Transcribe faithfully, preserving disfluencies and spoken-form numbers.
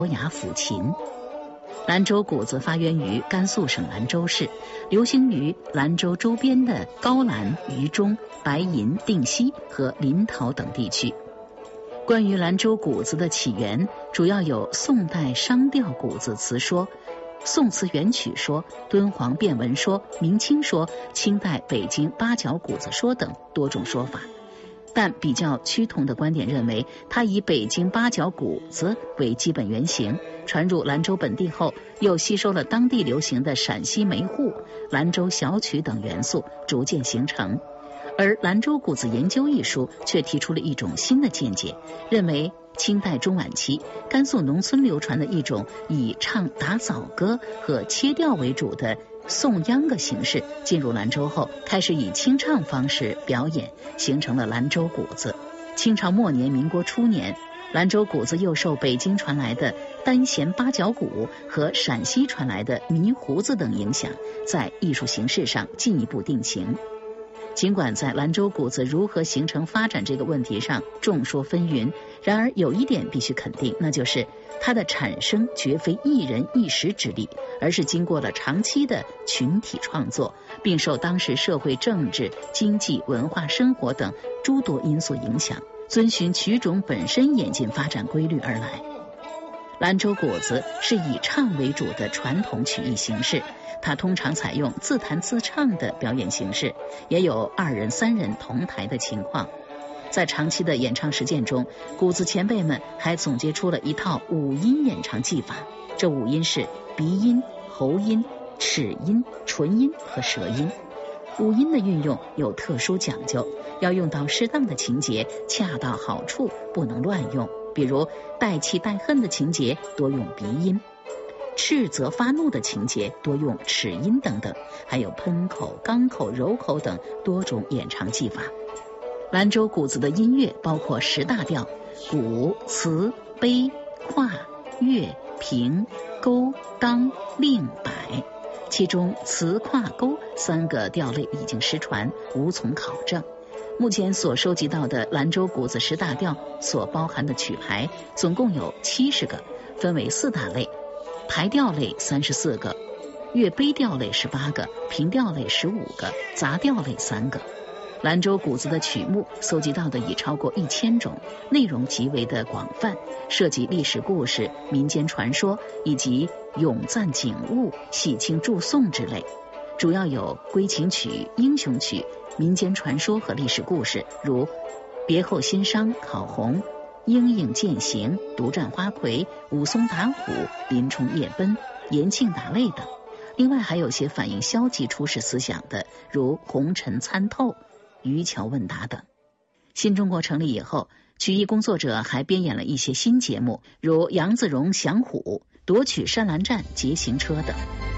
雅抚琴。兰州鼓子发源于甘肃省兰州市，流行于兰州周边的高兰、榆中、白银、定西和临洮等地区。关于兰州鼓子的起源，主要有宋代商调鼓子词说、宋词元曲说、敦煌变文说、明清说、清代北京八角鼓子说等多种说法。但比较趋同的观点认为，它以北京八角鼓子为基本原型，传入兰州本地后，又吸收了当地流行的陕西梅户、兰州小曲等元素，逐渐形成。而《兰州鼓子研究》一书却提出了一种新的见解，认为清代中晚期甘肃农村流传的一种以唱打枣歌和切调为主的颂秧歌形式进入兰州后，开始以清唱方式表演，形成了兰州鼓子。清朝末年、民国初年，兰州鼓子又受北京传来的单弦八角鼓和陕西传来的迷胡子等影响，在艺术形式上进一步定型。尽管在兰州鼓子如何形成发展这个问题上众说纷纭，然而有一点必须肯定，那就是它的产生绝非一人一时之力，而是经过了长期的群体创作，并受当时社会政治、经济、文化生活等诸多因素影响，遵循曲种本身演进发展规律而来。兰州鼓子是以唱为主的传统曲艺形式，它通常采用自弹自唱的表演形式，也有二人三人同台的情况。在长期的演唱实践中，鼓子前辈们还总结出了一套五音演唱技法，这五音是鼻音、喉音、齿音、唇音和舌音。五音的运用有特殊讲究，要用到适当的情节，恰到好处，不能乱用。比如带气带恨的情节多用鼻音，斥责发怒的情节多用齿音等等，还有喷口、刚口、柔口等多种演唱技法。兰州鼓子的音乐包括十大调：鼓、词、悲、跨、乐、平、勾、当、令、摆。其中词、跨、勾三个调类已经失传，无从考证。目前所收集到的兰州鼓子十大调所包含的曲牌总共有七十个，分为四大类：排调类三十四个，乐悲调类十八个，平调类十五个，杂调类三个。兰州鼓子的曲目搜集到的已超过一千种，内容极为的广泛，涉及历史故事、民间传说以及咏赞景物、喜庆祝颂之类，主要有归情曲、英雄曲、民间传说和历史故事，如别后新商、考红、莺莺渐行、独占花魁、武松打虎、林冲夜奔、延庆打擂等。另外还有些反映消极处世思想的，如红尘参透、渔樵问答等。新中国成立以后，曲艺工作者还编演了一些新节目，如杨子荣降虎、夺取山栏战、劫行车等。